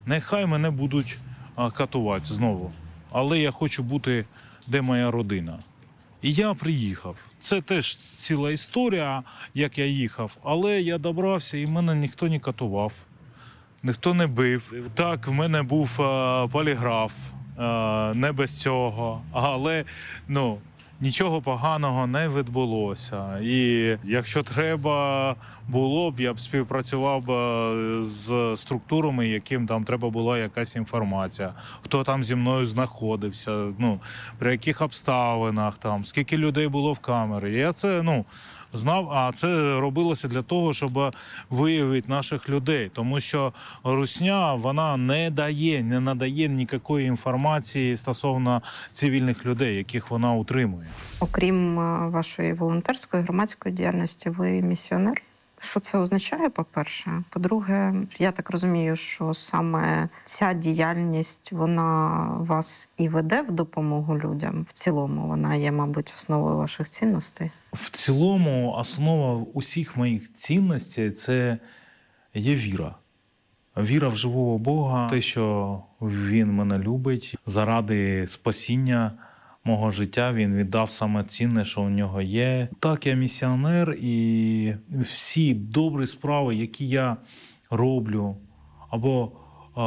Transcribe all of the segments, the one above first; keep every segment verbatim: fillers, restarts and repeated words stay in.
Нехай мене будуть а, катувати знову, але я хочу бути, де моя родина. І я приїхав. Це теж ціла історія, як я їхав, але я добрався і мене ніхто не катував, ніхто не бив. Так, в мене був а, поліграф, а, не без цього, але ну, нічого поганого не відбулося. І якщо треба було б, я б співпрацював з структурами, яким там треба була якась інформація, хто там зі мною знаходився, ну, при яких обставинах, там, скільки людей було в камері. Я це, ну, знав, а це робилося для того, щоб виявити наших людей. Тому що русня, вона не дає, не надає ніякої інформації стосовно цивільних людей, яких вона утримує. Окрім вашої волонтерської, громадської діяльності, ви місіонер? Що це означає, по-перше? По-друге, я так розумію, що саме ця діяльність, вона вас і веде в допомогу людям? В цілому вона є, мабуть, основою ваших цінностей? В цілому основа усіх моїх цінностей – це є віра. Віра в живого Бога, те, що Він мене любить, заради спасіння мого життя він віддав саме цінне, що у нього є. Так, я місіонер, і всі добрі справи, які я роблю, або е,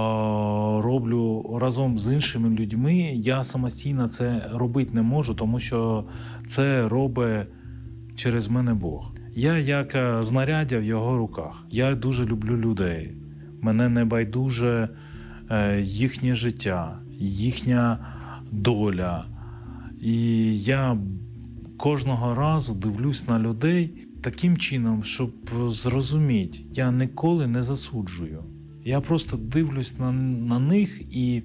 роблю разом з іншими людьми, я самостійно це робити не можу, тому що це робить через мене Бог. Я як знаряддя в його руках. Я дуже люблю людей. Мене не байдуже е, їхнє життя, їхня доля. І я кожного разу дивлюсь на людей таким чином, щоб зрозуміти, я ніколи не засуджую. Я просто дивлюсь на, на них і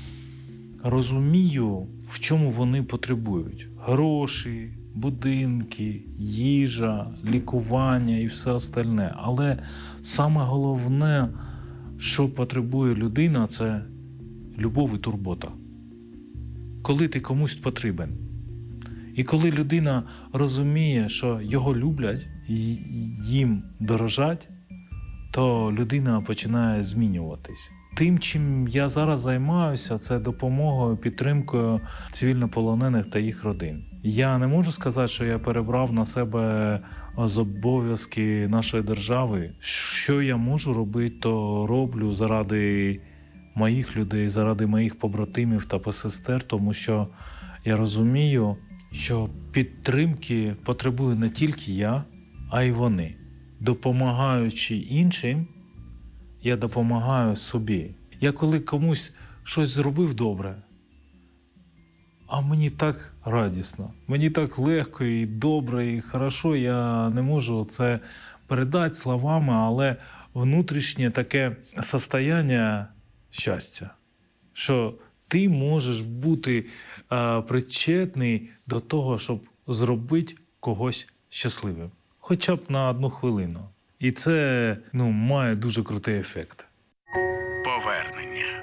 розумію, в чому вони потребують. Гроші, будинки, їжа, лікування і все остальне. Але саме головне, що потребує людина, це любов і турбота. Коли ти комусь потрібен. І коли людина розуміє, що його люблять, їм дорожать, то людина починає змінюватись. Тим, чим я зараз займаюся, це допомогою, підтримкою цивільнополонених та їх родин. Я не можу сказати, що я перебрав на себе зобов'язки нашої держави. Що я можу робити, то роблю заради моїх людей, заради моїх побратимів та посестер, тому що я розумію, що підтримки потребую не тільки я, а й вони. Допомагаючи іншим, я допомагаю собі. Я коли комусь щось зробив добре, а мені так радісно, мені так легко і добре, і хорошо, я не можу це передати словами, але внутрішнє таке состояння щастя, що ти можеш бути а, причетний до того, щоб зробити когось щасливим. Хоча б на одну хвилину. І це, ну, має дуже крутий ефект. Повернення.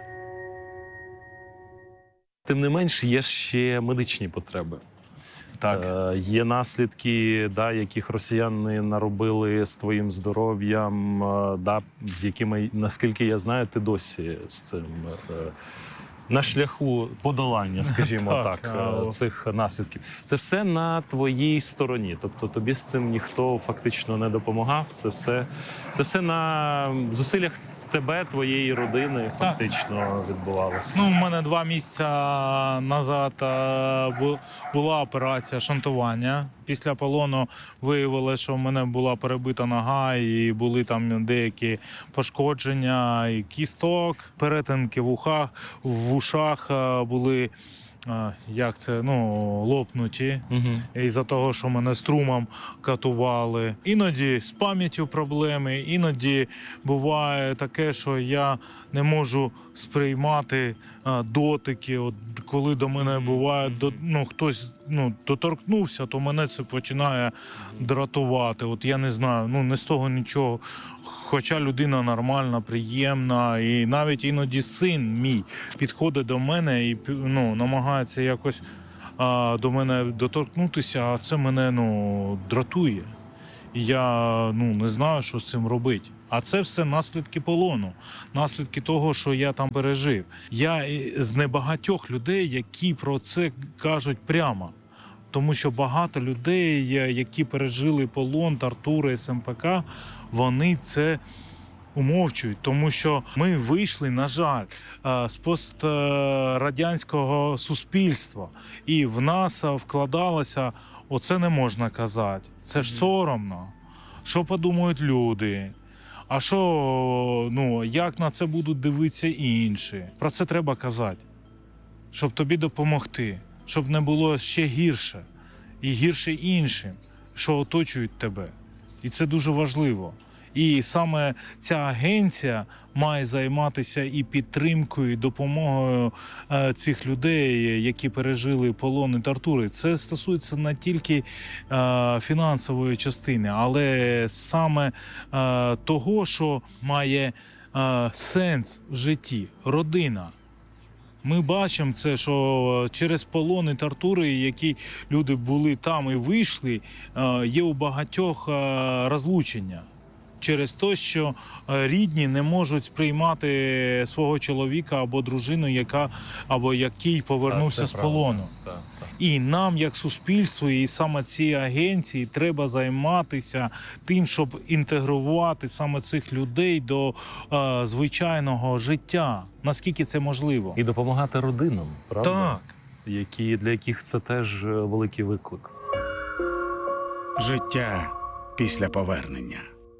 Тим не менш, є ще медичні потреби. Так. Е, є наслідки, да, яких росіяни наробили з твоїм здоров'ям, е, да, з якими, наскільки я знаю, ти досі з цим е, на шляху подолання, скажімо так, так, цих наслідків. Це все на твоїй стороні. Тобто тобі з цим ніхто фактично не допомагав. Це все, це все на зусиллях тебе, твоєї родини фактично відбувалося. Ну, у мене два місяці назад була операція шунтування. Після полону виявилося, що в мене була перебита нога і були там деякі пошкодження і кісток, перетинки в ушах, в ушах були, як це, ну, лопнуті. Угу. Із-за того, що мене струмом катували. Іноді з пам'яттю проблеми, іноді буває таке, що я не можу сприймати а, дотики. От коли до мене буває, до, ну, хтось ну, доторкнувся, то мене це починає дратувати. От я не знаю, ну, не з того нічого. Хоча людина нормальна, приємна, і навіть іноді син мій підходить до мене і, ну, намагається якось а, до мене доторкнутися, а це мене, ну, дратує. І я, ну, не знаю, що з цим робити. А це все наслідки полону, наслідки того, що я там пережив. Я з небагатьох людей, які про це кажуть прямо. Тому що багато людей, які пережили полон, тортури, ес ем пе ка, вони це умовчують. Тому що ми вийшли, на жаль, з пострадянського суспільства. І в нас вкладалося, оце не можна казати, це ж соромно. Що подумають люди? А що, ну, як на це будуть дивитися інші? Про це треба казати, щоб тобі допомогти, щоб не було ще гірше і гірше іншим, що оточують тебе. І це дуже важливо. І саме ця агенція має займатися і підтримкою, і допомогою е, цих людей, які пережили полон і тортури. Це стосується не тільки е, фінансової частини, але саме е, того, що має е, сенс в житті – родина. Ми бачимо це, що через полон і тортури, які люди були там і вийшли, е, є у багатьох е, розлучення. Через те, що рідні не можуть сприймати свого чоловіка або дружину, яка або який повернувся з полону. Так, так. І нам, як суспільству, і саме цій агенції треба займатися тим, щоб інтегрувати саме цих людей до е, звичайного життя. Наскільки це можливо? І допомагати родинам, правда? Так. Які, для яких це теж великий виклик. Життя після повернення.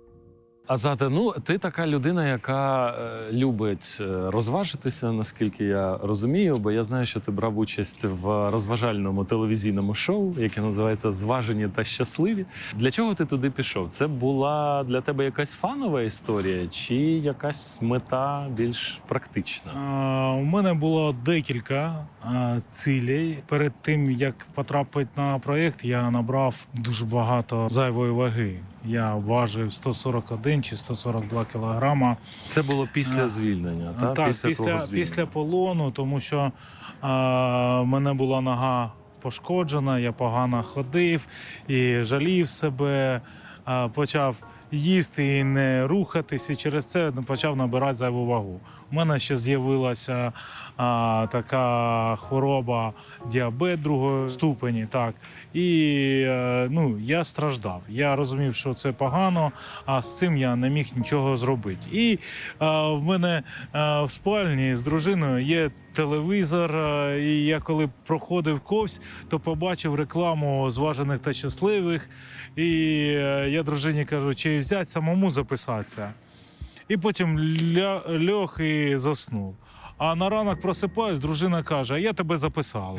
Азате, ну, ти така людина, яка е, любить розважитися, наскільки я розумію, бо я знаю, що ти брав участь в розважальному телевізійному шоу, яке називається «Зважені та щасливі». Для чого ти туди пішов? Це була для тебе якась фанова історія чи якась мета більш практична? А, у мене було декілька а, цілей. Перед тим, як потрапити на проєкт, я набрав дуже багато зайвої ваги. Я важив сто сорок один чи сто сорок два кілограма. Це було після звільнення, так? Так, після, після, після полону, тому що а, в мене була нога пошкоджена, я погано ходив і жалів себе, а, почав їсти і не рухатись, і через це почав набирати зайву вагу. У мене ще з'явилася а, така хвороба, діабет другого ступені, так. І а, ну, я страждав. Я розумів, що це погано, а з цим я не міг нічого зробити. І а, в мене а, в спальні з дружиною є телевізор, а, і я коли проходив ковсь, то побачив рекламу «Зважених та щасливих», і а, я дружині кажу, чи взяти самому записатися. І потім ля, льох і заснув. А на ранок просипаюсь, дружина каже, а я тебе записала.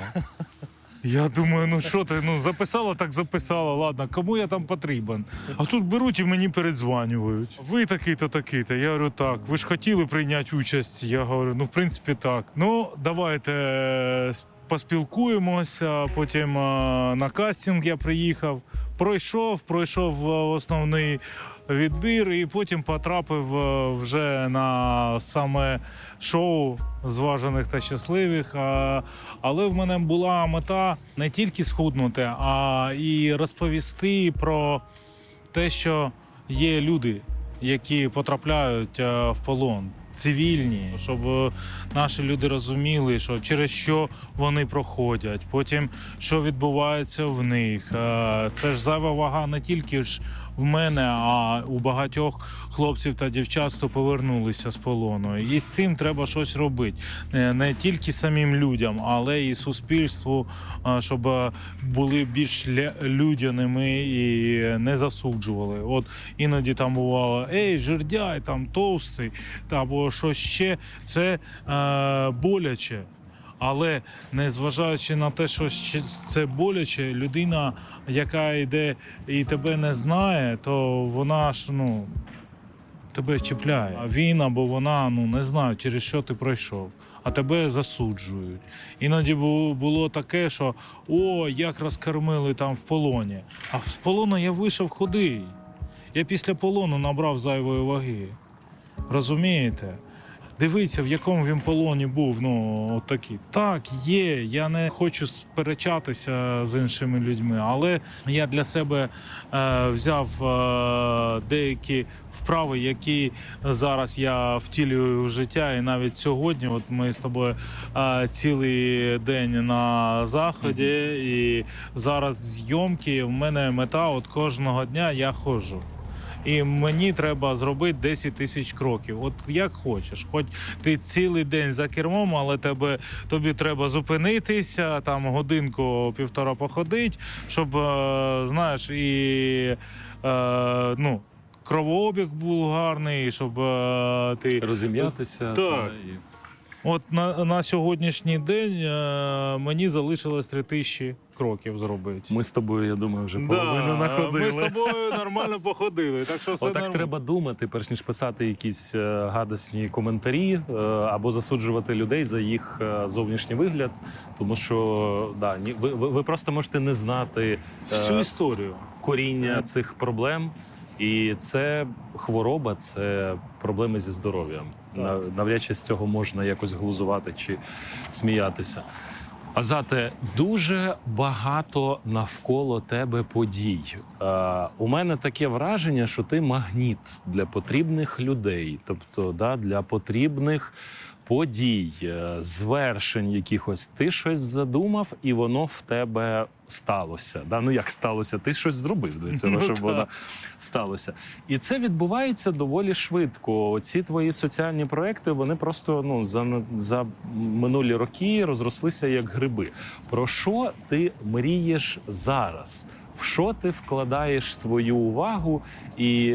Я думаю, ну що ти, ну записала, так записала, ладно, кому я там потрібен? А тут беруть і мені передзванюють. Ви такий-то, такий-то. Я говорю, так, ви ж хотіли прийняти участь? Я говорю, ну в принципі так. Ну, давайте поспілкуємося, потім на кастинг я приїхав. Пройшов, пройшов основний відбір і потім потрапив вже на саме шоу «Зважених та щасливих». Але в мене була мета не тільки схуднути, а і розповісти про те, що є люди, які потрапляють в полон. Цивільні, щоб наші люди розуміли, що через що вони проходять, потім що відбувається в них. Це ж зайва вага не тільки ж в мене, а у багатьох хлопців та дівчат, хто повернулися з полону. І з цим треба щось робити. Не тільки самим людям, але і суспільству, щоб були більш людяними і не засуджували. От іноді там бувало, ей, жердяй, там товстий, або що ще, це е, боляче. Але незважаючи на те, що це боляче, людина, яка йде і тебе не знає, то вона ж, ну, тебе чіпляє. А він або вона, ну, не знає, через що ти пройшов, а тебе засуджують. Іноді було таке, що о, як розкормили там в полоні. А з полону я вийшов худий. Я після полону набрав зайвої ваги. Розумієте? дивіться, в якому він полоні був, ну, от такий. Так, є, я не хочу сперечатися з іншими людьми, але я для себе е, взяв е, деякі вправи, які зараз я втілюю в життя, і навіть сьогодні, от ми з тобою е, цілий день на заході, mm-hmm. і зараз зйомки, в мене мета, от кожного дня я ходжу. І мені треба зробити десять тисяч кроків. От як хочеш. Хоч ти цілий день за кермом, але тебе, тобі треба зупинитися, там годинку-півтора походити, щоб, е, знаєш, і, е, ну, кровообіг був гарний, щоб е, ти... Розім'ятися. Так. Та, і... От на, на сьогоднішній день е, мені залишилось три тисячі кроків зробити. Ми з тобою, я думаю, вже половину да, находили. Ми з тобою нормально походили. Так що все Отак нормально. треба думати, перш ніж писати якісь е, гадосні коментарі е, або засуджувати людей за їх е, зовнішній вигляд. Тому що да, ні, ви, ви, ви просто можете не знати е, всю історію коріння mm. цих проблем. І це хвороба, це проблеми зі здоров'ям. Навряд чи з цього можна якось глузувати чи сміятися. Азате, дуже багато навколо тебе подій. Е, у мене таке враження, що ти магніт для потрібних людей, тобто да, для потрібних подій, звершень якихось. Ти щось задумав, і воно в тебе сталося. Да? Ну, як сталося? Ти щось зробив для цього, щоб воно сталося. І це відбувається доволі швидко. Оці твої соціальні проекти, вони просто ну, за, за минулі роки розрослися як гриби. Про що ти мрієш зараз? В що ти вкладаєш свою увагу і...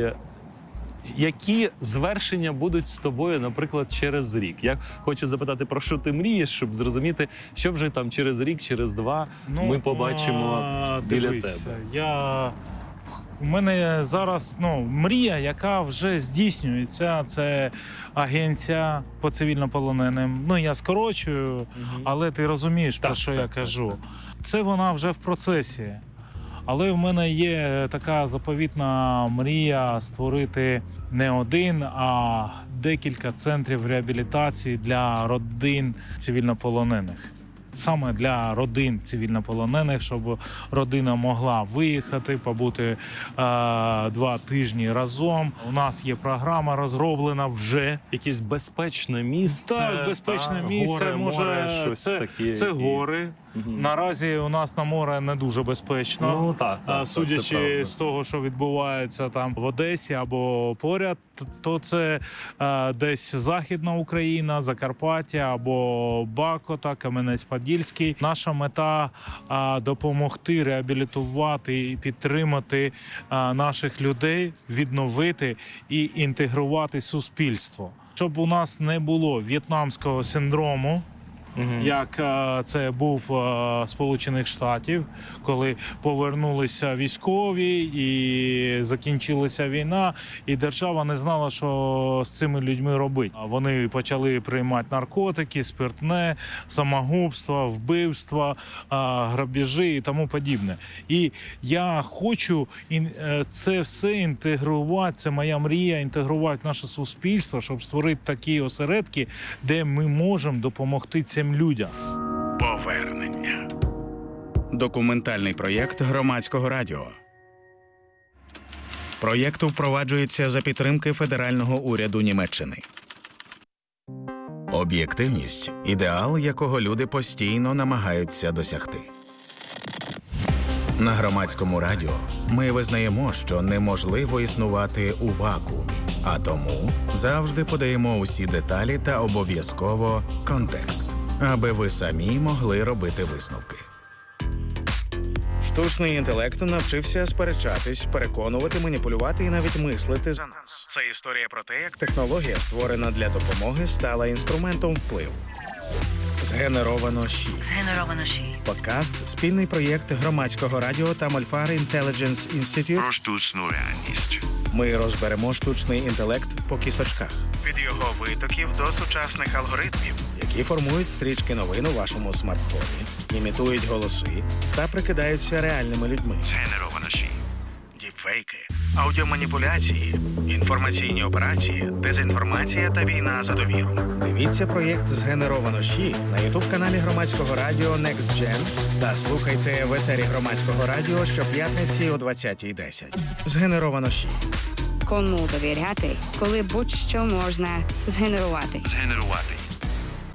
які звершення будуть з тобою, наприклад, через рік? Я хочу запитати, про що ти мрієш, щоб зрозуміти, що вже там через рік, через два ну, ми побачимо а, біля дивись, тебе. Я... У мене зараз ну, мрія, яка вже здійснюється, це агенція по цивільнополоненим. Ну, я скорочую, угу. але ти розумієш, так, про що так, я кажу. Так, так. Це вона вже в процесі. Але в мене є така заповітна мрія створити не один, а декілька центрів реабілітації для родин цивільнополонених. Саме для родин цивільнополонених, щоб родина могла виїхати, побути е, два тижні разом. У нас є програма розроблена вже. Якесь безпечне місце. Так, безпечне та, місце. Горе, може, море, щось це, таке. Це гори. Угу. Наразі у нас на море не дуже безпечно. Ну, так, так, судячи з того, що відбувається там в Одесі або поряд, то це а, десь Західна Україна, Закарпаття або Бакота, Кам'янець-Подільський. Наша мета а, допомогти реабілітувати і підтримати а, наших людей, відновити і інтегрувати суспільство. Щоб у нас не було в'єтнамського синдрому, Uh-huh. як а, це був а, Сполучених Штатів, коли повернулися військові і закінчилася війна, і держава не знала, що з цими людьми робити. Вони почали приймати наркотики, спиртне, самогубство, вбивства, а, грабежі і тому подібне. І я хочу ін, це все інтегрувати, це моя мрія, інтегрувати в наше суспільство, щоб створити такі осередки, де ми можемо допомогти цим людям. Повернення. Документальний проєкт Громадського радіо. Проєкт впроваджується за підтримки федерального уряду Німеччини. Об'єктивність – ідеал, якого люди постійно намагаються досягти. На Громадському радіо ми визнаємо, що неможливо існувати у вакуумі, а тому завжди подаємо усі деталі та обов'язково контекст, аби ви самі могли робити висновки. Штучний інтелект навчився сперечатись, переконувати, маніпулювати і навіть мислити за нас. Це історія про те, як технологія, створена для допомоги, стала інструментом впливу. Згенеровано ЩІ. Згенеровано ЩІ. Подкаст – спільний проєкт Громадського радіо та Мольфар Intelligence Institute про штучну реальність. Ми розберемо штучний інтелект по кісточках. Від його витоків до сучасних алгоритмів, які формують стрічки новин у вашому смартфоні, імітують голоси та прикидаються реальними людьми. Згенеровано ЩІ. Діпфейки, аудіоманіпуляції, інформаційні операції, дезінформація та війна за довіру. Дивіться проєкт «Згенеровано ЩІ» на ютуб-каналі Громадського радіо Next Gen та слухайте в етері Громадського радіо щоп'ятниці о двадцятій десять. «Згенеровано ЩІ». Кому довіряти, коли будь-що можна згенерувати? Згенерувати.